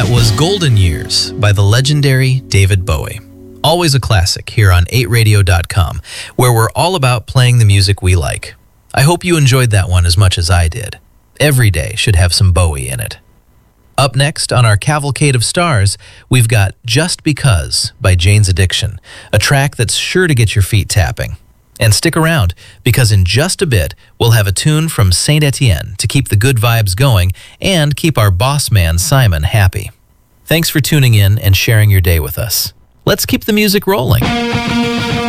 That was Golden Years by the legendary David Bowie. Always a classic here on 8radio.com, where we're all about playing the music we like. I hope you enjoyed that one as much as I did. Every day should have some Bowie in it. Up next on our Cavalcade of Stars, we've got Just Because by Jane's Addiction, a track that's sure to get your feet tapping. And stick around, because in just a bit, we'll have a tune from Saint Etienne to keep the good vibes going and keep our boss man Simon happy. Thanks for tuning in and sharing your day with us. Let's keep the music rolling.